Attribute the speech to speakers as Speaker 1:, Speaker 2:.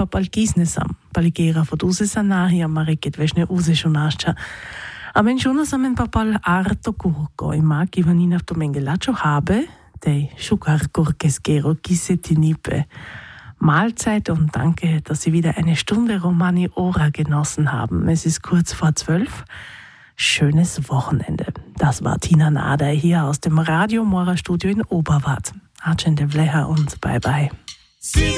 Speaker 1: papal kisnesam, paligera fodusi sanahia mariket vešne uze šunašča. A menšuna sam en papal arto kurko i mak ivanina v tomengelačo habe, tej šukar kurkeskero kisetinipe. Mahlzeit und danke, dass Sie wieder eine Stunde Romani Ora genossen haben. Es ist kurz vor 12. Schönes Wochenende. Das war Tina Nader hier aus dem Radio Mora Studio in Oberwart. Arcende Vleha und bye bye.